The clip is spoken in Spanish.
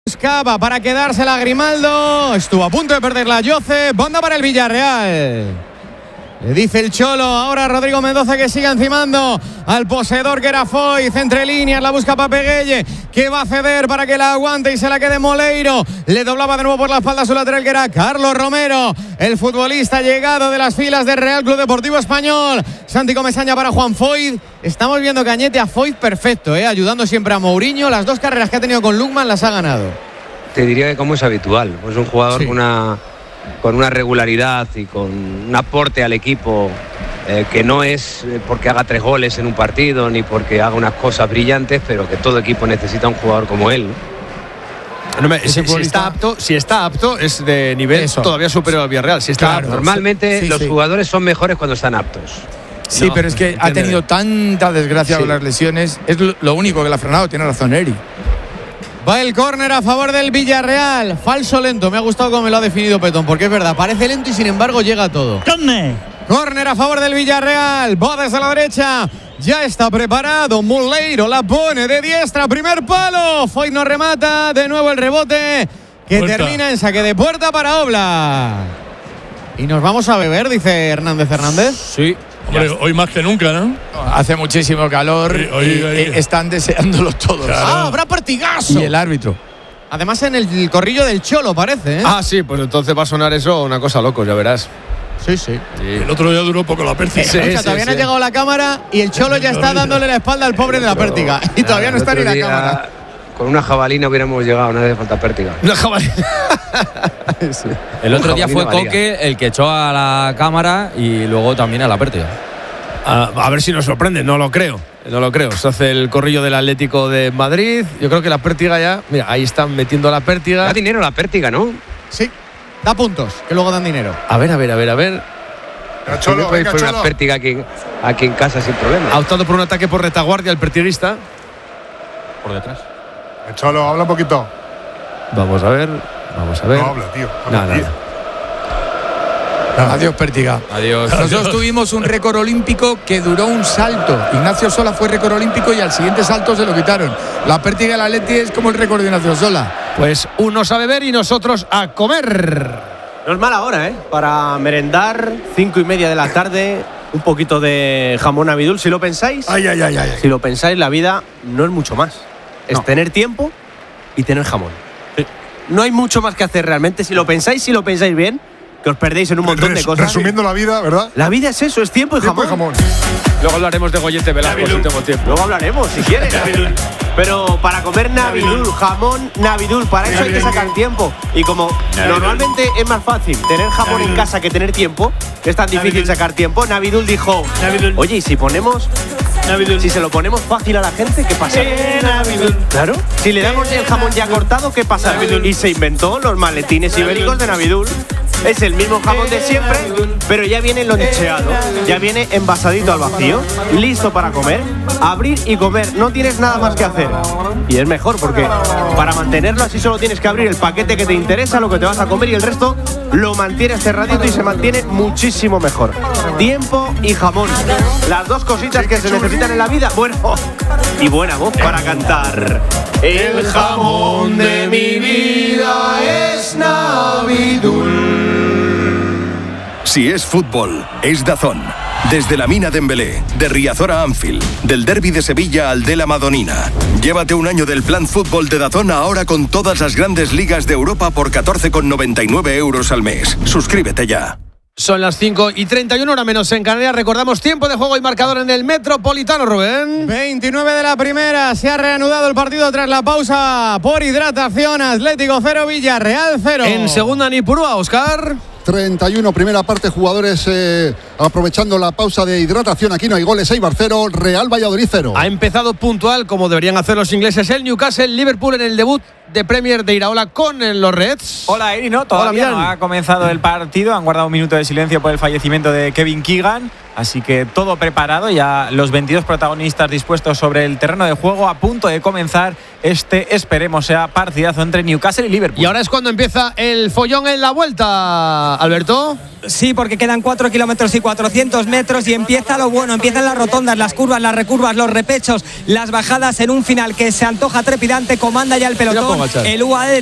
Buscaba para quedársela Grimaldo. Estuvo a punto de perder la Josep. Banda para el Villarreal. Le dice el Cholo ahora a Rodrigo Mendoza que siga encimando al poseedor que era Foyth. Entre líneas la busca Papeguelle, que va a ceder para que la aguante y se la quede Moleiro. Le doblaba de nuevo por la espalda a su lateral que era Carlos Romero, el futbolista llegado de las filas del Real Club Deportivo Español. Santi Comesaña para Juan Foyth. Estamos viendo Cañete a Foyth perfecto, ayudando siempre a Mourinho. Las dos carreras que ha tenido con Lookman las ha ganado. Te diría que como es habitual, es un jugador con una regularidad y con un aporte al equipo que no es porque haga 3 goles en un partido ni porque haga unas cosas brillantes, pero que todo equipo necesita un jugador como él. Si está apto es de nivel todavía superior al Villarreal. Si está apto. Normalmente los jugadores son mejores cuando están aptos. Sí, pero es que ha tenido tanta desgracia con las lesiones. Es lo único que le ha frenado. Tiene razón Eri. Va el córner a favor del Villarreal. Falso lento. Me ha gustado cómo me lo ha definido Petón, porque es verdad, parece lento y sin embargo llega todo. Córner a favor del Villarreal. Va desde la derecha. Ya está preparado. Moleiro la pone de diestra. Primer palo. Foyth no remata. De nuevo el rebote que termina en saque de puerta para Oblak. Y nos vamos a beber, dice Hernández. Sí. Hombre, hoy más que nunca, ¿no? Hace muchísimo calor y están deseándolo todos. Claro. Habrá partidazo. Y el árbitro. Además en el corrillo del Cholo parece, sí, pues entonces va a sonar eso una cosa loco, ya verás. Sí. El otro día duró poco la pértiga. Todavía no ha llegado la cámara y el Cholo ya está dándole la espalda al pobre de la pértiga. Y todavía no está ni la cámara. Con una jabalina hubiéramos llegado, no hace falta pértiga. Una jabalina. El otro día fue Coque el que echó a la cámara y luego también a la pértiga. A ver si nos sorprende, no lo creo. Se hace el corrillo del Atlético de Madrid. Yo creo que la pértiga ya. Mira, ahí están metiendo la pértiga. Da dinero la pértiga, ¿no? Sí, da puntos, que luego dan dinero. A ver. Cholo, puede poner una pértiga aquí en casa sin problema. Ha optado por un ataque por retaguardia el pertiguista. Por detrás. Cholo, habla un poquito. Vamos a ver. No habla, tío. Nada. Adiós, Pértiga. Adiós. Nosotros tuvimos un récord olímpico que duró un salto. Ignacio Sola fue récord olímpico y al siguiente salto se lo quitaron. La Pértiga del Atleti es como el récord de Ignacio Sola. Pues unos a beber y nosotros a comer. No es mala hora, para merendar, 5:30 de la tarde, un poquito de jamón abidul. Si lo pensáis, si lo pensáis, la vida no es mucho más. Es tener tiempo y tener jamón. No hay mucho más que hacer realmente. Si lo pensáis bien, que os perdéis en un montón de cosas. Resumiendo la vida, ¿verdad? La vida es eso, es tiempo y jamón. Luego hablaremos de Goyete Velasco si tengo tiempo. Luego hablaremos, si quieres. Pero para comer Navidul, jamón Navidul, para eso hay que sacar tiempo. Y como normalmente es más fácil tener jamón en casa que tener tiempo, que es tan difícil sacar tiempo, Navidul dijo, oye, ¿y si ponemos Navidul? Si se lo ponemos fácil a la gente, ¿qué pasa? Navidul. Claro. Si le damos el jamón ya cortado, ¿qué pasa? Y se inventó los maletines ibéricos de Navidul. Es el mismo jamón de siempre, pero ya viene loncheado, ya viene envasadito al vacío, listo para comer, abrir y comer. No tienes nada más que hacer. Y es mejor porque para mantenerlo así solo tienes que abrir el paquete que te interesa, lo que te vas a comer, y el resto lo mantienes cerradito y se mantiene muchísimo mejor. Tiempo y jamón, las dos cositas que se necesitan en la vida. Bueno, y buena voz para cantar. El jamón de mi vida es Navidul. Si es fútbol, es DAZN. Desde la Mina Dembélé, de Riazor a Anfield, del Derbi de Sevilla al de la Madonina. Llévate un año del plan fútbol de DAZN ahora con todas las grandes ligas de Europa por 14,99 € al mes. Suscríbete ya. Son las 5:31, hora menos en Canarias. Recordamos tiempo de juego y marcador en el Metropolitano, Rubén. 29 de la primera. Se ha reanudado el partido tras la pausa por hidratación. Atlético 0, Villarreal 0. En segunda Nipurúa, Óscar. 31, primera parte, jugadores aprovechando la pausa de hidratación. Aquí no hay goles, Eibar 0, Real Valladolid 0. Ha empezado puntual, como deberían hacer los ingleses, el Newcastle. Liverpool en el debut de Premier de Iraola con los Reds. Hola, Eri, no, todavía no ha comenzado el partido. Han guardado un minuto de silencio por el fallecimiento de Kevin Keegan. Así que todo preparado, ya los 22 protagonistas dispuestos sobre el terreno de juego, a punto de comenzar esperemos sea partidazo entre Newcastle y Liverpool. Y ahora es cuando empieza el follón en la vuelta, Alberto. Sí, porque quedan 4 kilómetros y 400 metros y empieza lo bueno, empiezan las rotondas, las curvas, las recurvas, los repechos, las bajadas en un final que se antoja trepidante, comanda ya el pelotón, el UAE